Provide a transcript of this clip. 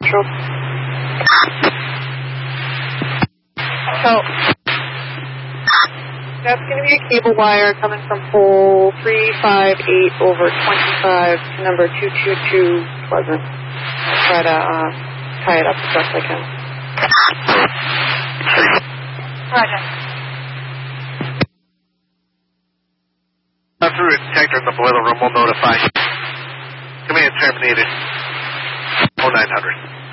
Sure. So, that's going to be a cable wire coming from pole 358 over 25 to number 222 Pleasant. I'll try to tie it up as best I can. Roger. Through a detector in the boiler room, we'll notify you. Command terminated. 0900.